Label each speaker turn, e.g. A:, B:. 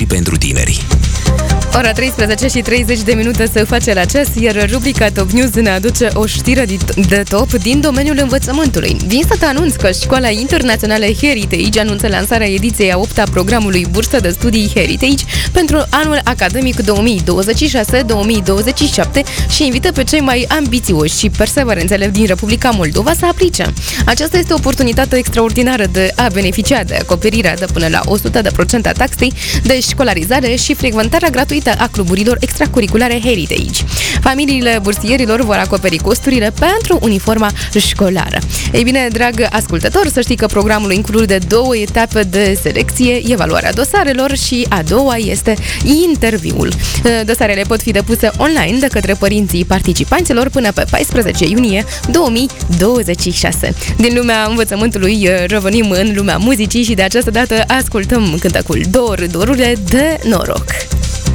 A: pentru tineri.
B: Ora 13 și 30 de minute se face la ceas, iar rubrica Top News ne aduce o știre de top din domeniul învățământului. Vin să te anunț că Școala Internațională Heritage anunță lansarea ediției a 8-a programului Bursă de Studii Heritage pentru anul academic 2026-2027 și invită pe cei mai ambițioși și perseverenți elevi din Republica Moldova să aplice. Aceasta este o oportunitate extraordinară de a beneficia de acoperirea de până la 100% a taxei de școlarizare și frecventarea gratuită a cluburilor extracurriculare Heritage. Familiile bursierilor vor acoperi costurile pentru uniforma școlară. Ei bine, drag ascultător, să știi că programul include 2 etape de selecție, evaluarea dosarelor și a doua este interviul. Dosarele pot fi depuse online de către părinții participanților până pe 14 iunie 2026. Din lumea învățământului revenim în lumea muzicii și de această dată ascultăm cântecul Dorurile de noroc.